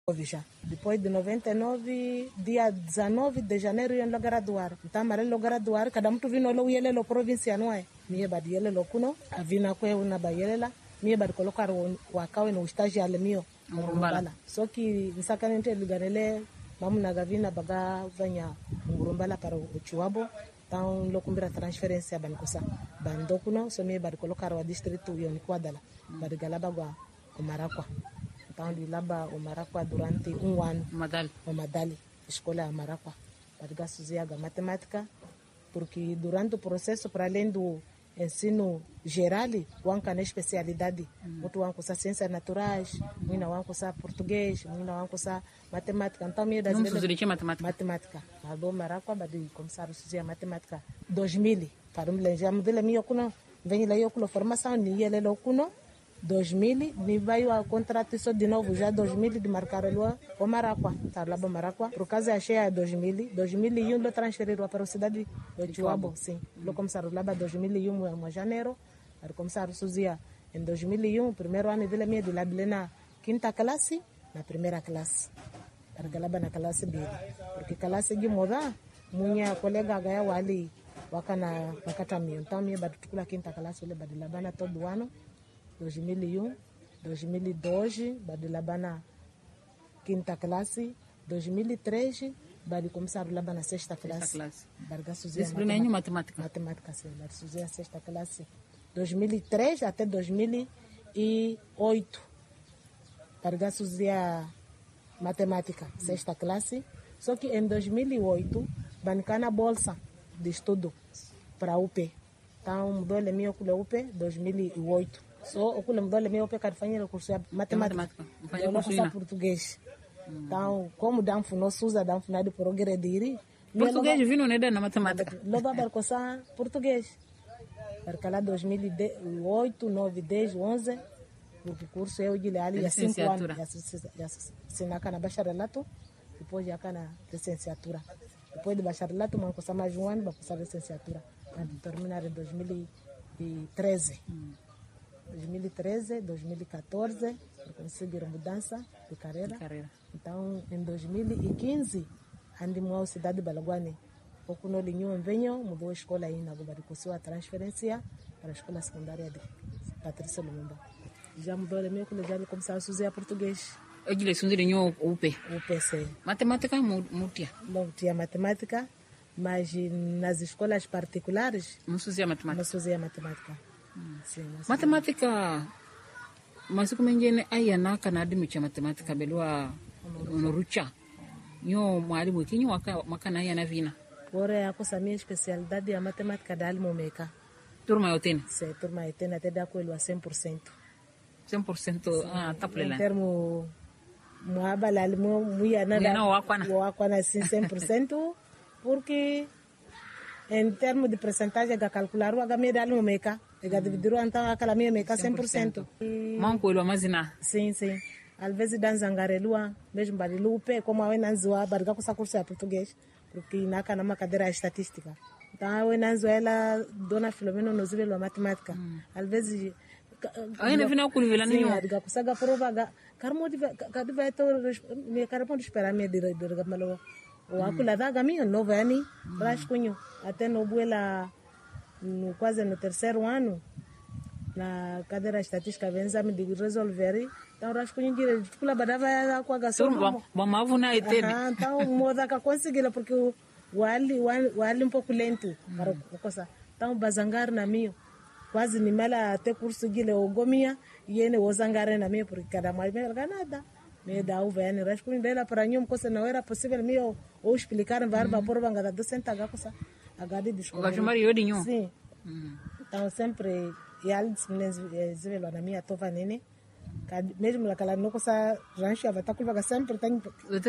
já. Depois de 99, dia 19 de janeiro, eu não graduar. Então, amarelo graduar, cada muito vindo lá, ele é província, não é? Minha badi ele lokuno, a vina com eu na baielela, minha badi colocar o acau no estágio alemio, Ngurumbala. Só que, nsakane nte lugarele, vamos na gavina baga vanya Ngurumbala para o Chuabo, então, lokumbira transferência bancosa. Bandokuno, so minha badi colocar o distrito e o Niquadala, badi galabagua, o Maracua. Então, de laba o Maracua durante ano. O Madali, escola Maracua. Para gastar matemática, porque durante o processo, para além do ensino geral, o anca na especialidade. Muito anca sa ciências naturais, muito anca sa português, muito anca sa matemática. Então, minha das vezes matemática. A do Maracua, badi começar a estudar matemática. 2000, para me lembrar, modelo meu kuno, vem lá eu com formação, ni ele lo kuno. 2000, me veio a contrato isso de novo, já 2000 de marcar o Maracua, tá lá para Maracua, por causa achei a 2001 lo transferiram para a cidade de Chuabo, sim, lo começaram lá para 2001 em janeiro, aí começaram a estudar em 2001, primeiro ano dele minha de lá na quinta classe, na primeira classe, para lá na classe dele, porque classe de moda, minha colega ganha ali, wakana makatamio, então minha batukula quinta classe, ele badi lá na todo ano. 2001, 2002, badi labana quinta classe, 2003, badi começar labana sexta classe. Barga suzia matemática. Matemática, sim, badi suzia sexta classe. 2003 até 2008, barga suzia matemática, sexta classe. Só que em 2008, bancana bolsa de estudo para a UP. Então, mudou o meu com a UP, 2008. So, o culo mdole meu pecado fazer o curso de matemática. Eu não faço português. Então, como danfo não se usa danfo nada por ogrediri. Português vindo né na matemática. Logo barcosa português. Porque lá 2008, 9, 10, 11, o curso eu de ali há 5 anos. Já assinar na bacharelato, depois já na licenciatura. Depois de bacharelato, man começar mais um ano para passar licenciatura. Para terminar em 2013. 2013, 2014, conseguiram mudança de carreira. Então, em 2015, andamos à cidade de Balaguane. Pouco no linho venho, mudou a escola ainda, agora conseguiu a transferência para a escola secundária de Patrícia Lumumba. Já mudou o meu colegial e começou a estudar português. Eu disse que eu UP. UPC. Matemática mutia. Não tinha matemática, mas nas escolas particulares não fazia matemática. Sim, matemática, mas como engine aya na kanadi micha matemática belua onorucha. Nyo mwalimu kinyo makana aya na vina. Ora ako sa minha especialidade a matemática da almomeka. Turma yoten. Se turma yoten até da coelho a 100%. 100% taplela. Em termo muabala almo muia nada. Wakwana assim 100% porque em termos de percentagem da calcular o HM da almomeka. Ega dividiru então aquela minha meca 100%. Manco ele mazina. Sim. Às vezes danzangarelua, mesmo barilupe, como a enanzua, barga com essa curso de português, porque na cana uma cadeira estatística. Então a enanzua ela dona Filomeno nos vê a matemática. Às vezes ainda vina o curvila nenhum. Sim, barga com essa prova, carmo de cada vai to me carmo de esperar me de malo. O acula da gaminho novo ani, traz cunho, até no buela quase no terceiro ano, na cadeira estatística, vem exame de resolver. Então, acho que o dinheiro de badava com a gasolina. Vamos na etena. Então, moda que conseguiu, porque o ali um pouco lento para a coisa. Então, bazangar na minha, quase nem mela até curso de o gomia, e ele o zangar na minha, porque cada mais me nada. Me dá o VN, acho que dela para nenhum coisa não era possível, meu, ou explicar, varba por bangada do centavo, coisa. Agora desculpa. Sim. Então sempre e ali zevelo na minha tova nene. Mesmo naquela não coisa rancho a vata culpa sempre tem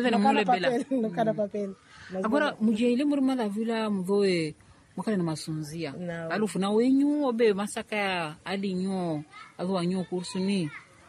no cada papel. Agora mujele murmala vila mvoe mukana na masunzia. Alufu na wenyu obe masaka alinyo abo anyo kursu ni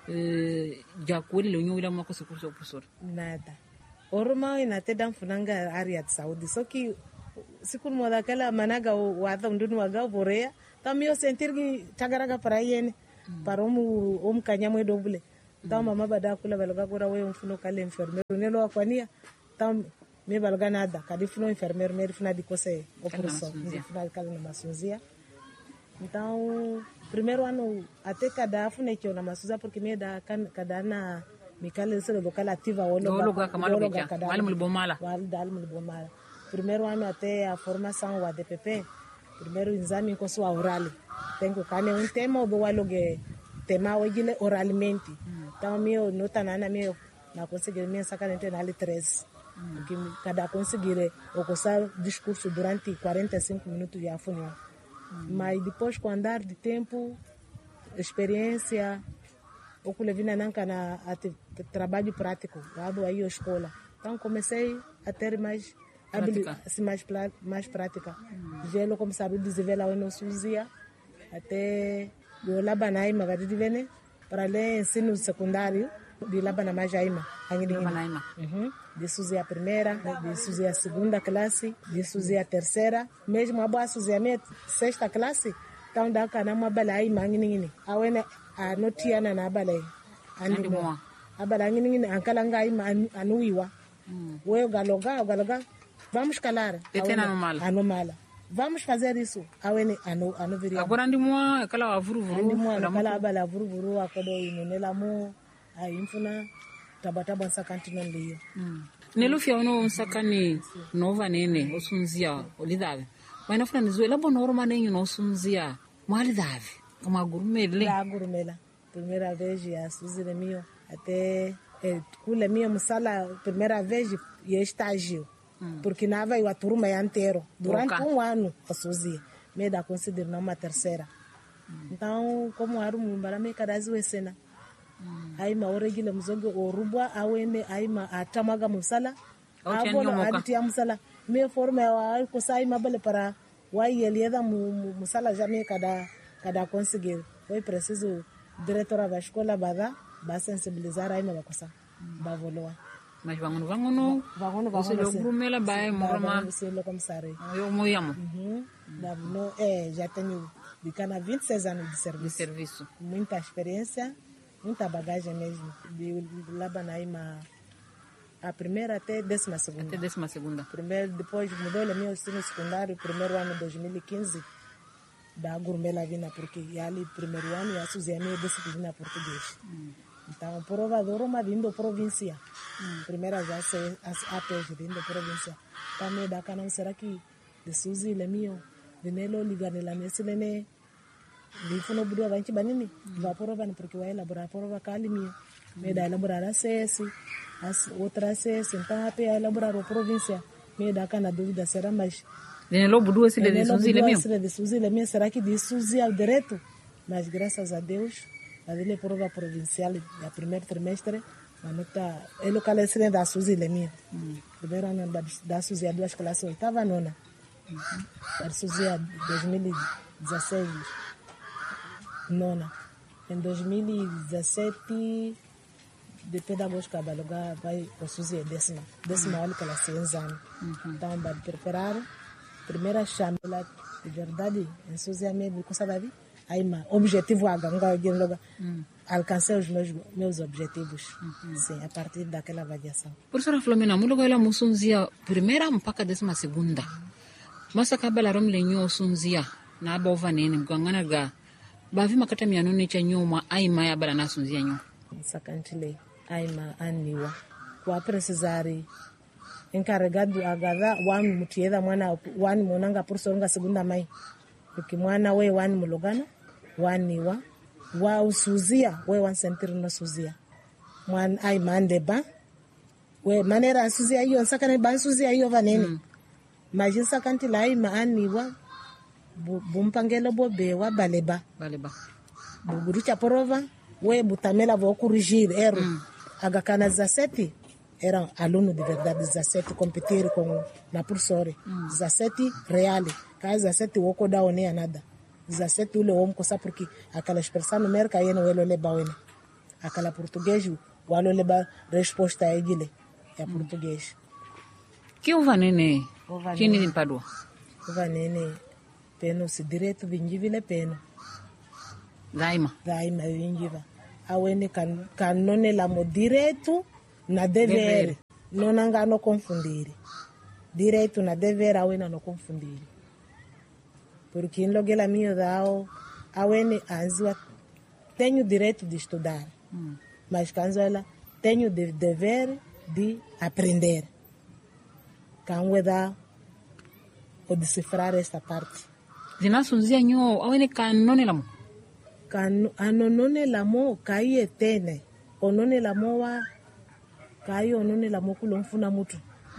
jakweli lenyo ila makosa kursu professor. Nada. Orma ina tedan funanga area Saudi soki siku moda kala managa wata undunu waga borea tamio sentir que tagaraga para yene para kanyamo dobule Então mamãe bada kula baloga agora we funo kale enfermeiro nelo aquania. Então me baloga nada, cadê funo enfermeiro, me funa de coisa operação, me funa de kala na masunzia. Então primeiro ano até cada fune que eu na masunzia porque me da cada na Mikale se local ativa o lugar cada vale muito bomala. Primeiro ano até a formação o ADPP, primeiro exame com sua oral. Tenho que tema o boalogue tema hoje oralmente. Então meu nota meu na conseguir minha sacanete na 13. Porque cada conseguir o coçar discurso durante 45 minutos de afunho. Mas depois com andar de tempo, experiência o que levei na trabalho prático, lá aí a escola. Então comecei a ter mais prática. Velo como sabe dizer lá onde eu suzia, até eu lá banai magari de vene para ler ensino secundário de lá bana mais aima, de suzia a primeira, de suzia a segunda classe, de suzia a terceira, mesmo a boa suzia a sexta classe. Então da kana uma bala aima ngini awene a notiana na balai andi mo abala ngini ankala ngai anuiwa we galoga vamos calar anomala vamos fazer isso awene anu viria agora andi mo kala avuruvuru kala abala avuruvuru akodo inonela mo aimfuna tabata sakanti non liyo nelo fia ono sakani nova nene osunzia olidave wana funa nizuela bonoro manenyo no sunzia malidave uma gurumela primeira vez a Suzile mio até kule mio musala primeira vez e estágio porque nava eu a turma inteiro durante um ano a Suzy me dá considerar uma terceira então como era mbara me cada cena aí ma oregile mzogo orubwa awene aí ma atamaga musala abola aditia musala me forma wa ko sai mabale para wai elieda musala já me cada conseguir foi preciso diretora da escola ba sensibilizar aí na bakosa ba voloa mas vangono você lo grumela ba moroma você lo comissário eu moyamo no já tenho bicana 26 anos de serviço muita experiência muita bagagem mesmo de lá banaima a primeira até 12ª primeiro depois mudou o meu ensino secundário primeiro ano 2015 da Gurmela vina porque ali primeiro ano a Suzia me disciplina português então provador uma vindo província primeira já se a peixe vindo província também da canão será que de Suzy le mio vinelo liganela nesilene vifuno budo banchi banini va prova porque vai elaborar prova cali mio me da elaborar a CS as outra CS então a pe elaborar a província me da cana dúvida será mais Nenelo budu esse de Suzy le mio será que de Suzy ao direto mas graças a Deus a dele prova provincial da primeiro trimestre a nota é local esse da Suzy le mio primeiro ano da Suzy a 2 classes oitava nona a Suzy 2016 nona em 2017 de pedagógica baloga vai para Suzy décima aula que ela se exame então vai preparar primeira chamada de verdade em Suzy a minha coisa da vida aí mas objetivo agora alcançar os meus objetivos sim a partir daquela avaliação professora Flomena mulo ela musunzia primeira mpaka 12ª mas akabala romlenyo sunzia na bova nene mkangana ga bavi makata mianone cha nyoma aima ya bala nasunzia nyo sakantile aima aniwa kwa precisari encarregado agada wanu mutieda mwana wanu monanga porsoronga segunda mai porque mwana we wanu mulogana waniwa wa usuzia we wan sentir no suzia mwan aima ndeba we manera suzia hiyo sakane ban suzia hiyo vaneni mas sakantile aima aniwa bumpangelo bobewa baleba burucha prova we butamela vou corrigir erro agakana 17 eram alunos de verdade 17 competir com na professora 17 real caso 17 woko da one nada 17 ule wom kosa porque aquela expressão numérica aí não ele leba wene aquela português o alo leba resposta é ele é português que o vanene que nem padua o vanene peno se direto vingivile peno daima vingiva awene kanone la mo direito na dever. Non angano confundire. Direito na dever awene no confundire. Porque em logela minha dao awene anzua tenho direito de estudar. Mas canzola tenho de dever de aprender. Canweda o decifrar esta parte. Zinasunzia nyo awene kanone lamo. Anonone lamo kai etene. Onone lamo wa kai onone lamo kulo mfuna mutu.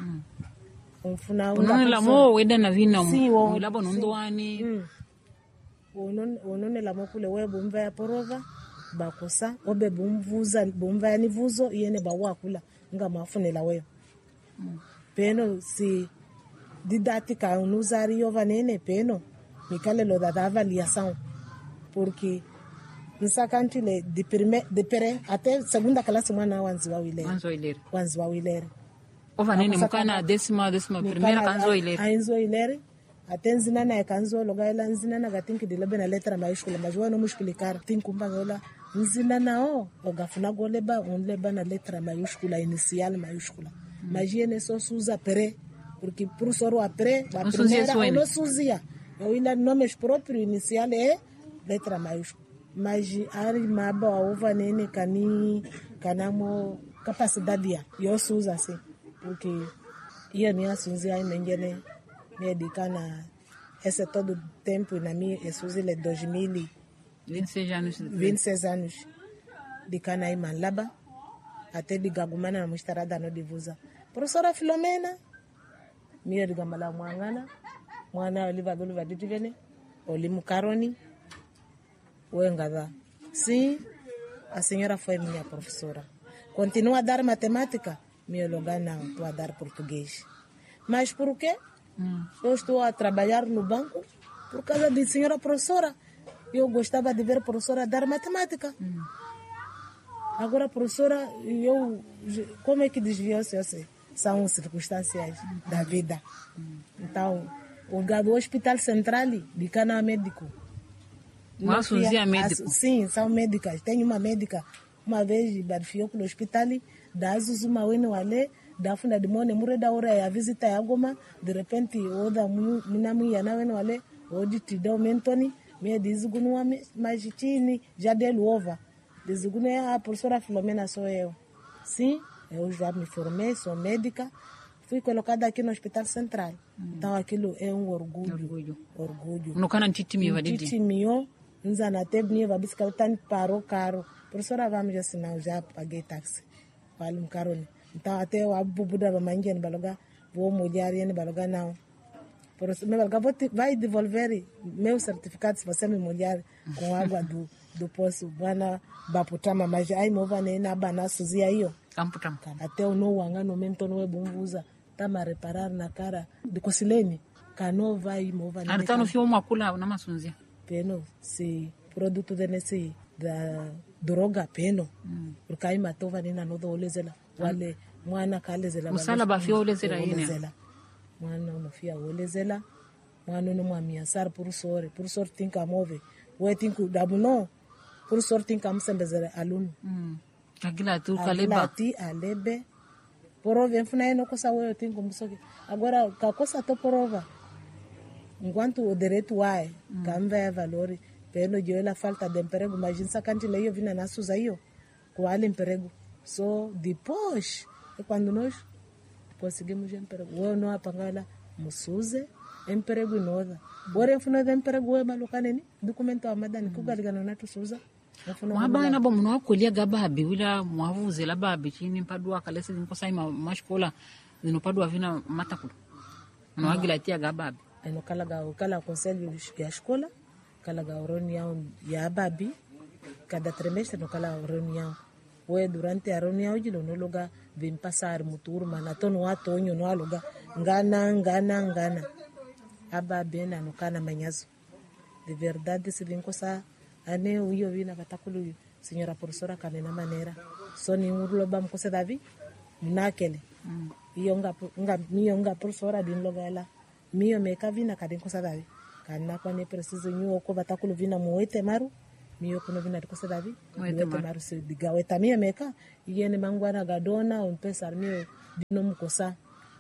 Onone lamo weda na vina mu. Labo nondoani. Onone lamo kule webu mva ya porova. Bakosa obe bumvuza bumva ya nivuzo yene bawa kula nga mafunela weyo. Peno si didática unusari yovanene peno mikale lo da avaliação porque nsakantile de pere até segunda classe mwana wanziwa wilere ovanene mukana décima primeira kanzo wilere ainzo ilere até nzinana ya kanzo logaela nzinana gatinki de lebe na letra maiúscula mas wano mushkilikara tinkumba gola nzinana ogafuna goleba onleba na letra maiúscula inicial maiúscula mas yene só usa pere porque professor après a primeira não suzia eu ainda nomes próprio inicial é letra maiúscula mas ari maba ova nene kanamo capacidade eu usa assim porque ia nem suzia aí mengene medicana esse todo tempo na minha suzile 26 anos de cana aí malaba até de gagumana na mustarada no divuza professora Filomena mia de gamala mwangana mwana oliva ditivene olimu karoni wengaza sim a senhora foi minha professora continua a dar matemática meu lugar não estou a dar português mas por quê? Eu estou a trabalhar no banco por causa de senhora professora eu gostava de ver a professora dar matemática agora professora eu como é que desviou-se assim? São circunstâncias da vida. Então, o hospital central de cana médico. Mas é médico? Sim, são médicas. Tem uma médica, uma vez, barifiou no hospital, da Azuzuma Weno Ale, da Funda de Mone, Mure da Hora, a visita a Agoma, de repente, o da Munamu Yana Weno Ale, o de Tidão Mentoni, me dizugunu magitini, já deu ova. Dizugunu a professora Filomena sou eu. Sim. Eu já me formei, sou médica, fui colocada aqui no Hospital Central. Então aquilo é um orgulho. No canal Titimio, nzana tebni va bicicleta parou caro. Professora vamos assinar, já paguei táxi. Vale um carone. Então até o abubu da manhã baloga, vou molhar e baloga não. Vai devolver meu certificado se você me molhar com água do poço. Bana baputama, mas aí mova nem na bana suzia hiyo. Até o no wanga no mento no ebumbuza tama reparar na cara de cosilene cano vai mova na então no fio uma kula na masunzia peno se produto de nesse da droga peno porque aí matova nina no do olezela wale mwana kalezela musala ba fio olezela ine mwana no fia olezela mwana no mamia sar professor tinka move we tinku dabuno professor tinka msembezera aluno Agila tu kaleba alebe porova mfuna eno kosa wewe tingo msoki agora kakosa to porova enquanto o direito wae kamba ya valori pelo joela falta de emprego imagina sacanti leio vina na suza hiyo kwa emprego so depois quando nós conseguimos emprego wewe não apangala musuze emprego inoda bora mfuna de emprego wewe malukane ni documento amadani kugaligana na tusuza Mwabana bo mno akolia gababi wila mwavuzela babi chini padua kalese nkosa ima mashkola zinopadua vina matakulu mwagila tia gababi eno kala conselho ya escola kala reunião ya babi cada trimestre no kala reunião we durante a reunião jilo no lugar vem passar muturma na tono atonyo no aluga ngana ababi na no kana manyazo de verdade se vem kosa ane uyo vina batakulu senhora professora kanena maneira soni ngulo bam ko sedavi nakele iyo nga professora din logala miyo meka vina kadin ko sedavi kana kwa ne preciso nyu ko batakulu vina muete maru mio kuno vina dikosa davi wete marusi digaweta mia meka yene mangwana gadona un pesar mio dino mukosa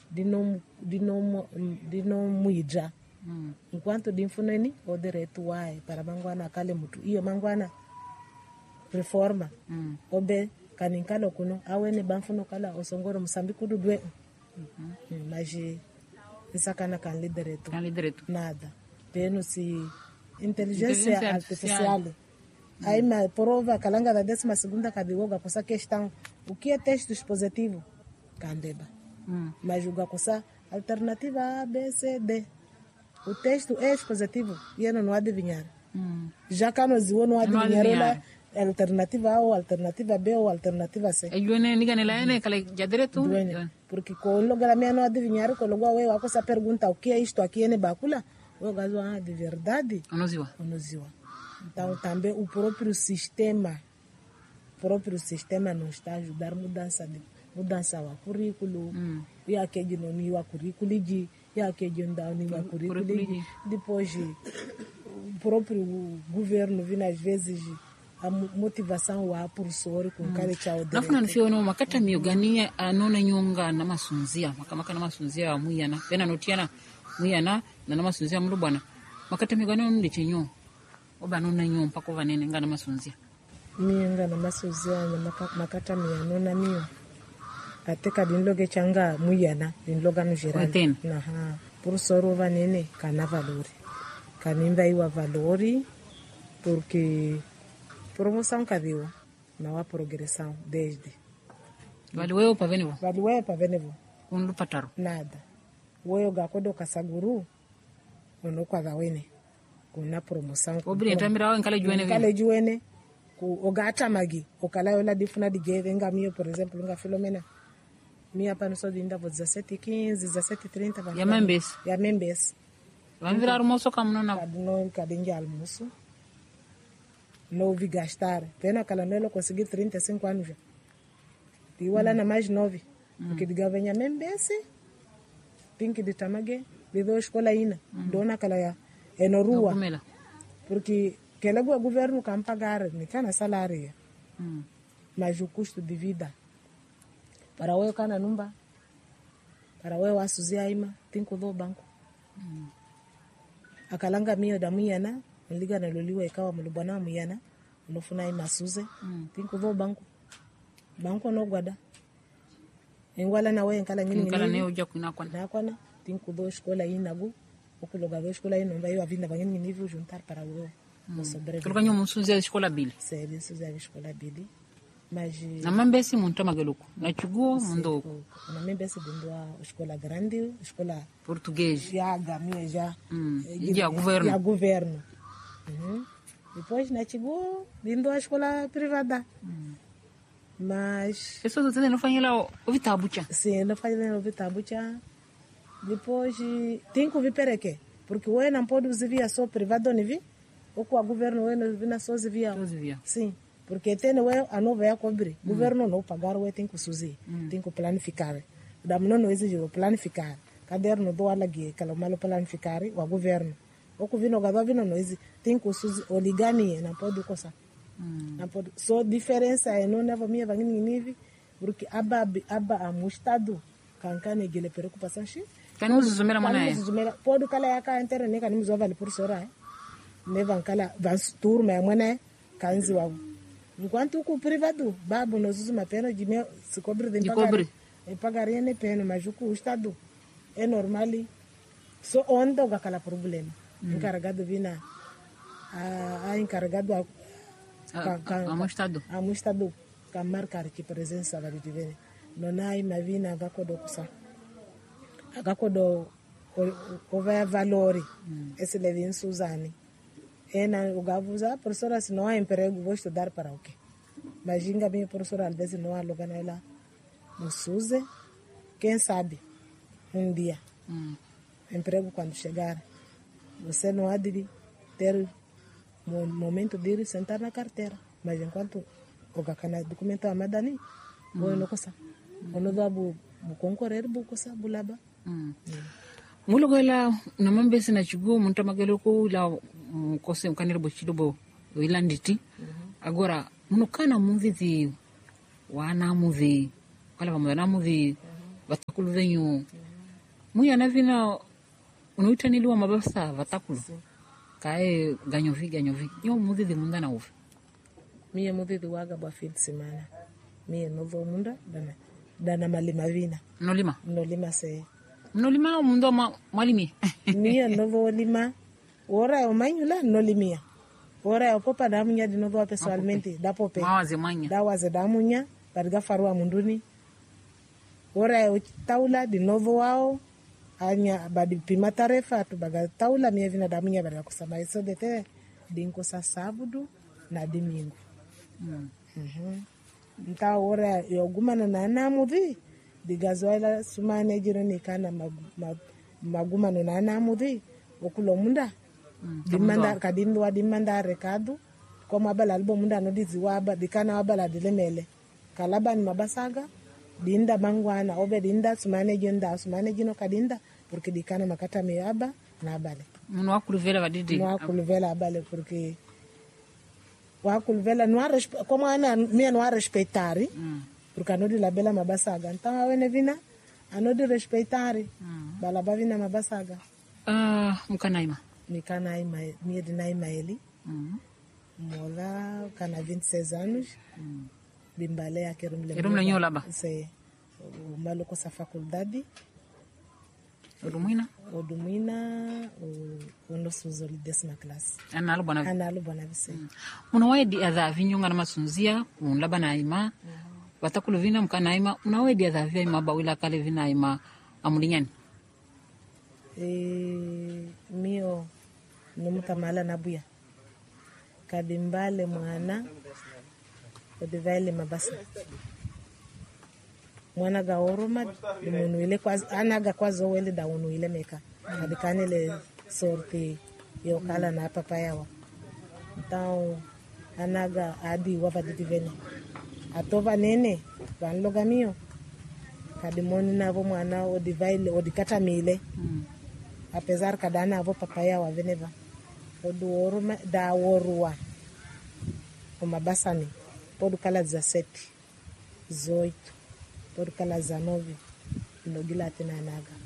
dino muija enquanto dinfuneni odere tuai para mangwana kale mutu iyo mangwana reforma obe kaninkalo kuno awene banfuno kala osongoro Msambiki dudwe maji isakana kan lideretu nada peno si inteligência artificial aí ma prova kalanga da 12ª kabigoga kosa questão o que é texto expositivo kandeba mas joga kosa alternativa A B C D o texto é expositivo e não adivinhar já cano ziwo não adivinhar lá alternativa A ou alternativa B ou alternativa C yone niga nela ene kala jadiretu porque com logo me não adivinhar com logo eu a pergunta o que é isto aqui ene bakula o gazo de verdade onoziwa então também o próprio sistema não está a ajudar mudança wa currículo e aquele não ni wa currículo e aquele não ni wa currículo depois o próprio governo vem às vezes a motivação wa professor com kale chao de nafuna nfio no makata miogania anona nyonga na masunzia makamaka na masunzia wa muyana pena notiana muyana na masunzia mulu bwana makata miogania no ndichenyo oba nona nyo mpako vanene ngana masunzia mienga na masunzia na makata mianona mio ateka dinloge changa muyana dinloga no jirani na professor vanene kana valori kanimba iwa valori porque promoção cadiu não há progressão desde valiweo pa venevo undu pataro nada wewe gakodo kasaguru ono kwa gawene kuna promoção obri tamira wa nkale juene ku ogata magi okala yola difuna digeve ngamio por exemplo nga Filomena mia pa no so dinda 17:15 17:30 ya members vanvira almoço kamno na kadno kadinja almoço não ouvi gastar. Pena que ela não conseguiu 35 anos já. E ela na mais 9. Porque de gavenha mesmo besse. Tem que de tamage. De dois escola ainda. Dona que ela é no rua. Porque que ela o governo can pagar. Nem cana salário. Mas o custo de vida. Para o cana numba. Para o asuzia ima. Tem que do banco. Akalanga mio da muyana. Liga na loliwa ikawa mulubana muyana unofuna imasuze tinku vo banko no gwada engwala na we nkala ne uja kunakwana tinku do escola inagu okuloga do escola inomba yo avinda bangeni nível juntar para o sobre tukanyo musuze escola bili sebe suze escola bili mas na mambesi muntu mageluko na chugo mundo na mambesi dindwa escola grande escola português ya gamia já ya governo depois na chegou vindo a escola privada mas pessoas não fazem lá o vitabucha sim não fazem o vitabucha depois tem que vir pereque porque o não pode via só privado não vi ou com o governo o não vina só via sim porque tem o a nova é cobrir governo não pagar o tem que suzi tem que planificar da não exige planificar caderno do alagi calo malo planificar o governo o vino gado vino no exige tem que suzi oligani na pode coisa na pode só diferença é não neva minha vangini nivi porque aba amustado kankane gele preocupação shi kanu zumera mwana pode kala yaka internet kani mzova li professora neva kala vas turma ya mwana kanzi wa enquanto o privado babu nos uzuma pena de me se cobre de pagar e pagaria ne pena mas o estado é normal só onde o aquela problema encarregado vina a encarregado a estado que marcar que presença da divine não há na vina gakodo kusa gakodo o vai valore esse levin Suzane na o gavuza professora se não há emprego vou estudar para o quê mas inga minha professora às vezes não há lugar nela no Suze quem sabe dia emprego quando chegar você não há de ter momento de ir sentar na carteira mas enquanto o gakana documento amadani vou no coisa ono do concorrer bu coisa bulaba mulo gola na mambesi na chigo munta magelo ko la kose mkanir bo chido bo oilanditi agora munokana muvizi wana muvi kala vamudana muvi vatakulu venyu muya na vina unoitaniliwa mabasa vatakulu kae ganyovi nyo muvizi mundana uvi mie muvizi waga bwa field semana mie novo munda dana malima vina nolima se mnolima mundo mwalimi mie novo lima ora omanyula nolimia ora opopa damunya dinovo pessoalmente dapope mawaze manya dawaze damunya bariga farua munduni ora taula dinovo wao anya badi pima tarefa tu baga taula mie vina damunya bariga kusama iso dete dinko sa sábado na domingo nta ora yogumana na namuthi digazoela sumane jirani kana magumano na namuthi okulo munda dimanda kadindwa dimanda recado como abala albo munda no diziwaba dikana abala dilemele kalaba ni mabasaga dinda mangwana obe dinda sumane jino kadinda porque dikana makata meaba na abale muno wakuluvela badidi wakuluvela abale porque wakuluvela no como ana mia no respeitari porque anodi labela mabasaga então awene vina anodi respeitari bala bavina mabasaga mukanaima mia dinaima ele mola kana 26 anos bimbale akerumle nyola ba sei o maluco sa faculdade odumina o nosso zoli 10ª classe analu bona vise unawaidi adha vinyonga na masunzia unlaba naima watakulu vina mkanaima unawaidi adha vya ima bawila kale vina ima amulinyani mio numutamala nabuya kadimbale mwana odivaile mabasa mwana ga oroma munu ile kwa anaga kwazo wele da unu ile meka adikanele sorti yo kala na papa yawa então anaga adi wava divene atova nene vanloga mio kadimoni navo mwana odivaile odikata mile apesar kadana avo papa yawa veneva odu oroma da orua uma basani podu kala 17 18 por kala 19 nogila tena naga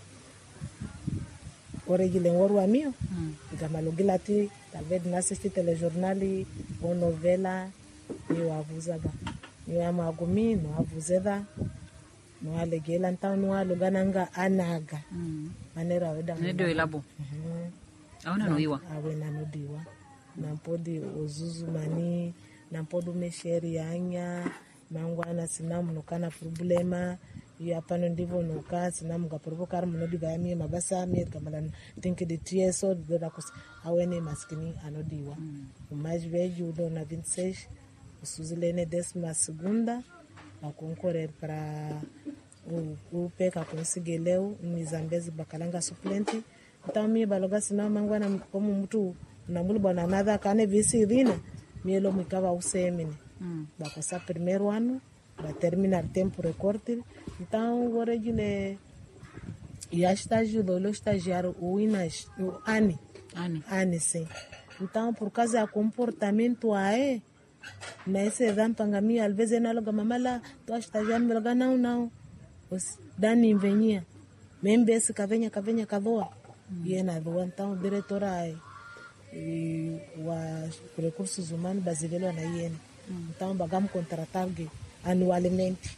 ore gile ngorwa mio gama logila ti talvez nasisti telejornali ou novela eu avuzaga eu amo agumi no avuzeda no alegela então no alugananga anaga manera weda nedo ilabo aona no iwa awena no diwa na podi ozuzu mani na podu mesheri anya mangwana sinamu nokana problema ya pano ndivo noka sinamu ga provocar munodi ga mie mabasa mie kamala think de tieso de la cos awene maskini anodiwa mais vejo do na 26 usuzilene 12ª a concorrer para o peka conseguileu mizambezi bakalanga suplente então mie baloga sinamu mangwana como mtu na mulibona nada kane visi rina mie lo mikava usemene bakosa primeiro ano vai terminar tempo recorte então agora ele e a estágio do estagiário o inas o ani sim então por causa do comportamento aí nesse dampangamia às vezes naloga mamala tu estagiário me loga não os dani venia members kavenha kadoa e na doa então diretora aí e os recursos humanos brasileiros na IN então bagamos contratar anualmente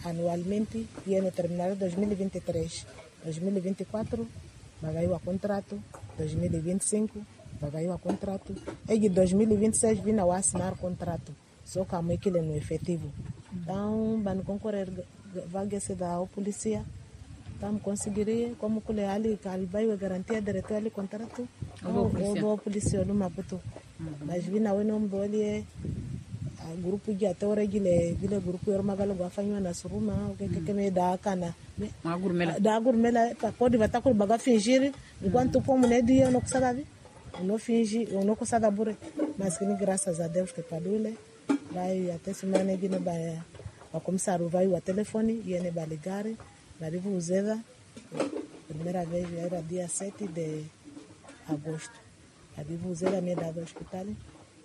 e no terminar 2023 2024 bagaiu a contrato 2025 bagaiu a contrato e de 2026 vina a assinar contrato só que a mãe que ele no efetivo então van concorrer vaga se da polícia então conseguiria como que ali calbai a garantia direto ali contrato o polícia no Maputo mas vina o nome dele grupo de até hora gile grupo era magalo gafanywa na suruma o que me dá kana da gurmela pode batar com baga fingir enquanto como né dia não sabe não fingi eu não consegue bure mas que graças a Deus que padule vai até semana de vai a começar vai o telefone e ele vai ligar vai usar primeira vez era dia 7 de agosto a usar a minha da hospital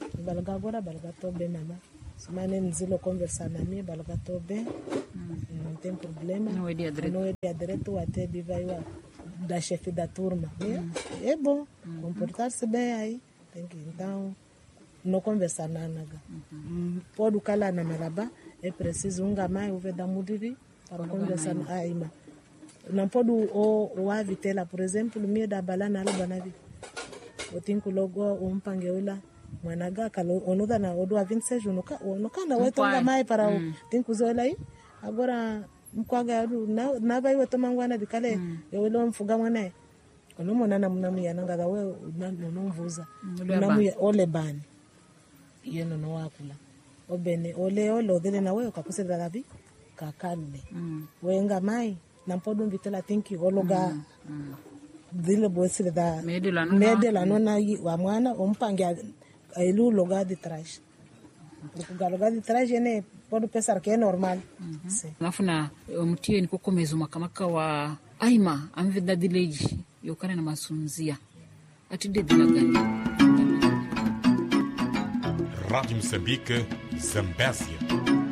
Balga agora balga tô bem mama. Semana nzilo conversar na minha balga tô bem. Não tem problema. Não é dia direito. Não é dia direito até de vai da chefe da turma. É bom comportar-se bem aí. Tem que então não conversar nada. Pode calar na malaba, é preciso mais o da mudiri para conversar aí, mas não pode o avitela, por exemplo, meio da balana alubanavi. O tinko logo pangeula managa kalo onoda na odo 26 no kana wetu mai para o tinko zola aí. Agora mkwaga na vai wetu mangwana bikale eu lo mfuga mwana. Ono mona na mnamu yananga da we no mvuza. Mnamu olebani. Yeno no wakula obene ole dele na wewe kakuse dalabi kakale wenga mai na podo vitela tinki ologa dile boesile da medela nona wa mwana ompangia elu loga de trash porque loga de trash ne podo pensar que é normal nafuna mtie ni kokomezo makamaka wa aima amvida dileji yokana na masunzia atide dilagani. Rádio Moçambique, Zambésia.